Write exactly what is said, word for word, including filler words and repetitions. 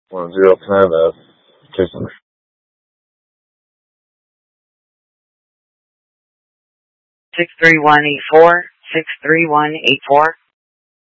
One zero ten F. Case number. Six three one eight four. Six three one eight four.